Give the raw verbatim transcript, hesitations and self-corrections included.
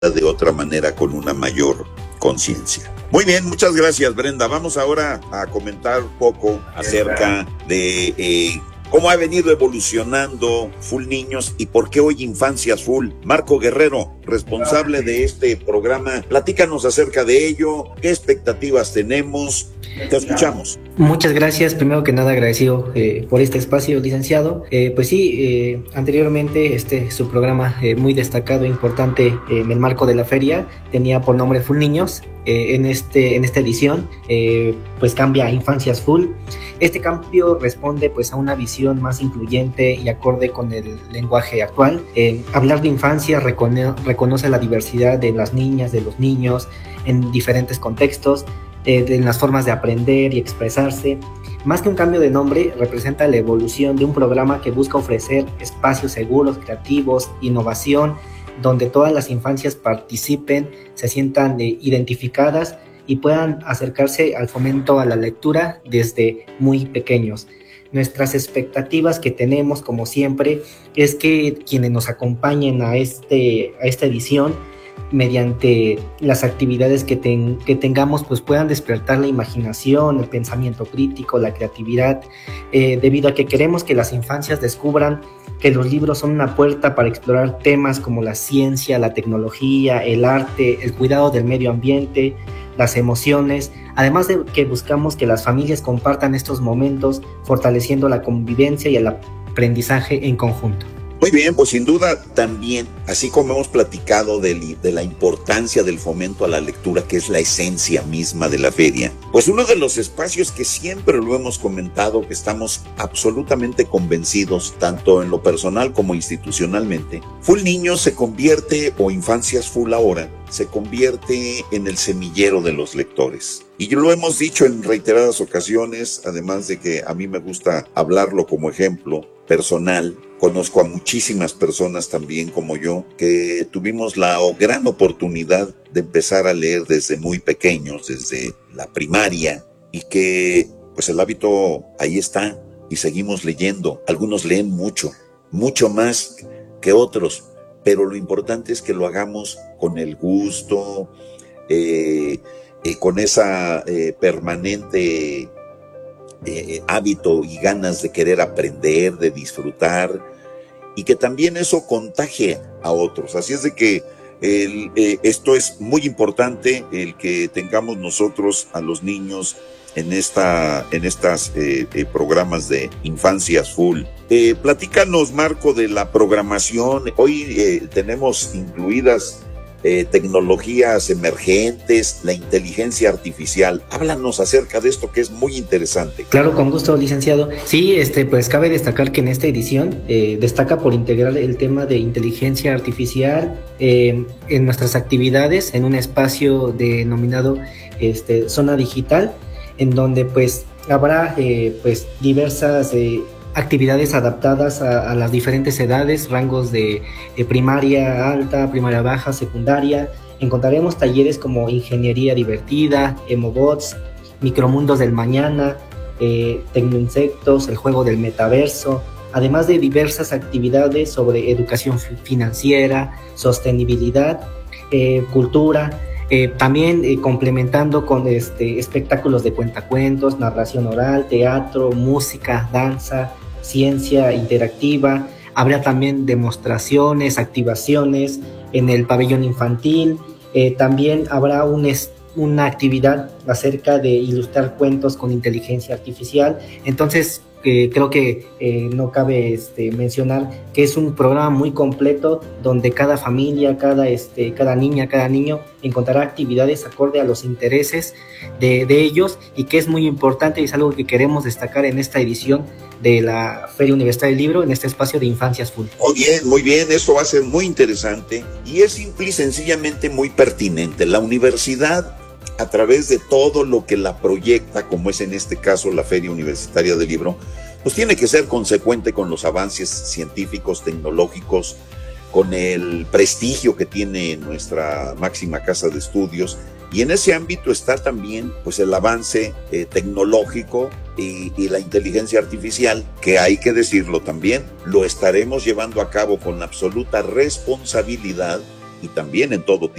de otra manera con una mayor conciencia. Muy bien, muchas gracias, Brenda. Vamos ahora a comentar un poco acerca de eh, cómo ha venido evolucionando Full Niños y por qué hoy Infancias Full. Marco Guerrero, responsable de este programa, platícanos acerca de ello, qué expectativas tenemos. Te escuchamos. Muchas gracias, primero que nada agradecido eh, por este espacio, licenciado. Eh, pues sí, eh, anteriormente este su programa eh, muy destacado e importante eh, en el marco de la feria tenía por nombre Full Niños. Eh, en, este, en esta edición eh, pues cambia a Infancias Full. Este cambio responde pues a una visión más incluyente y acorde con el lenguaje actual. Eh, hablar de infancia recono- reconoce la diversidad de las niñas, de los niños en diferentes contextos, eh, en las formas de aprender y expresarse. Más que un cambio de nombre, representa la evolución de un programa que busca ofrecer espacios seguros, creativos, innovación, donde todas las infancias participen, se sientan eh, identificadas y puedan acercarse al fomento a la lectura desde muy pequeños. Nuestras expectativas que tenemos, como siempre, es que quienes nos acompañen a, este, a esta edición, mediante las actividades que, ten, que tengamos, pues puedan despertar la imaginación, el pensamiento crítico, la creatividad, eh, debido a que queremos que las infancias descubran que los libros son una puerta para explorar temas como la ciencia, la tecnología, el arte, el cuidado del medio ambiente, las emociones, además de que buscamos que las familias compartan estos momentos, fortaleciendo la convivencia y el aprendizaje en conjunto. Muy bien, pues sin duda también, así como hemos platicado de, de la importancia del fomento a la lectura, que es la esencia misma de la feria, pues uno de los espacios que siempre lo hemos comentado, que estamos absolutamente convencidos, tanto en lo personal como institucionalmente, Full Niños se convierte, o Infancias Full ahora, se convierte en el semillero de los lectores. Y lo hemos dicho en reiteradas ocasiones, además de que a mí me gusta hablarlo como ejemplo personal. Conozco a muchísimas personas también como yo que tuvimos la gran oportunidad de empezar a leer desde muy pequeños, desde la primaria, y que pues el hábito ahí está y seguimos leyendo. Algunos leen mucho, mucho más que otros, pero lo importante es que lo hagamos con el gusto, eh, eh, con esa eh, permanente eh, hábito y ganas de querer aprender, de disfrutar, y que también eso contagie a otros. Así es de que el, eh, esto es muy importante, el que tengamos nosotros a los niños en esta en estas eh, eh, programas de Infancias Full. Eh, platícanos, Marco, de la programación. Hoy eh, tenemos incluidas eh, tecnologías emergentes, la inteligencia artificial. Háblanos acerca de esto, que es muy interesante. Claro, con gusto, licenciado. Sí, este, pues cabe destacar que en esta edición eh, destaca por integrar el tema de inteligencia artificial eh, en nuestras actividades, en un espacio denominado este, Zona Digital, en donde pues habrá eh, pues diversas eh, actividades adaptadas a, a las diferentes edades, rangos de, de primaria alta, primaria baja, secundaria. Encontraremos talleres como ingeniería divertida, emobots, micromundos del mañana, eh, tecnoinsectos, el juego del metaverso, además de diversas actividades sobre educación financiera, sostenibilidad, eh, cultura. Eh, también eh, complementando con este, espectáculos de cuentacuentos, narración oral, teatro, música, danza, ciencia interactiva. Habrá también demostraciones, activaciones en el pabellón infantil. Eh, también habrá un est- una actividad acerca de ilustrar cuentos con inteligencia artificial. Entonces, Eh, creo que eh, no cabe este, mencionar que es un programa muy completo donde cada familia, cada, este, cada niña, cada niño encontrará actividades acorde a los intereses de, de ellos, y que es muy importante y es algo que queremos destacar en esta edición de la Feria Universitaria del Libro, en este espacio de Infancias Full. Muy bien, muy bien, eso va a ser muy interesante y es simple y sencillamente muy pertinente. La universidad, a través de todo lo que la proyecta, como es en este caso la Feria Universitaria del Libro, pues tiene que ser consecuente con los avances científicos, tecnológicos, con el prestigio que tiene nuestra máxima casa de estudios, y en ese ámbito está también pues el avance eh, tecnológico y, y la inteligencia artificial, que hay que decirlo también, lo estaremos llevando a cabo con absoluta responsabilidad y también en todo